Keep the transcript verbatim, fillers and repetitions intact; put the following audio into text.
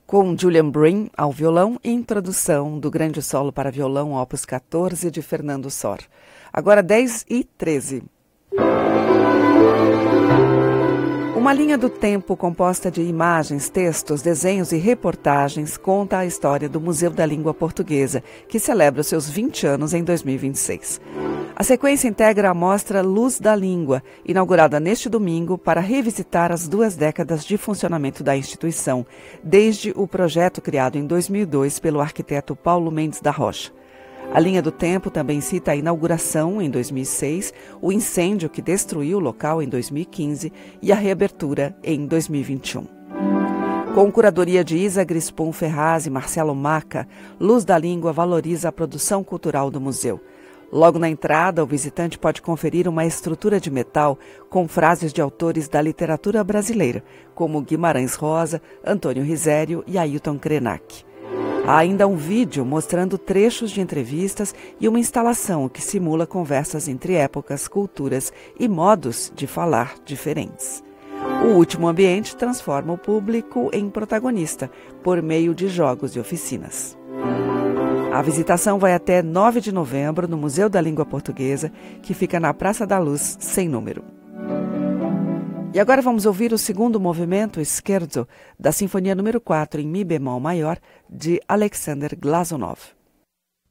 com Julian Brim ao violão e introdução do grande solo para violão opus catorze de Fernando Sor. Agora dez e treze. Uma linha do tempo composta de imagens, textos, desenhos e reportagens conta a história do Museu da Língua Portuguesa, que celebra os seus vinte anos em dois mil e vinte e seis. A sequência integra a mostra Luz da Língua, inaugurada neste domingo para revisitar as duas décadas de funcionamento da instituição, desde o projeto criado em dois mil e dois pelo arquiteto Paulo Mendes da Rocha. A linha do tempo também cita a inauguração, em dois mil e seis, o incêndio que destruiu o local em dois mil e quinze e a reabertura em dois mil e vinte e um. Com curadoria de Isa Grispum Ferraz e Marcelo Maca, Luz da Língua valoriza a produção cultural do museu. Logo na entrada, o visitante pode conferir uma estrutura de metal com frases de autores da literatura brasileira, como Guimarães Rosa, Antônio Risério e Ailton Krenak. Há ainda um vídeo mostrando trechos de entrevistas e uma instalação que simula conversas entre épocas, culturas e modos de falar diferentes. O último ambiente transforma o público em protagonista, por meio de jogos e oficinas. A visitação vai até nove de novembro no Museu da Língua Portuguesa, que fica na Praça da Luz, sem número. E agora vamos ouvir o segundo movimento, Scherzo, da Sinfonia número quatro em Mi bemol maior, de Alexander Glazunov.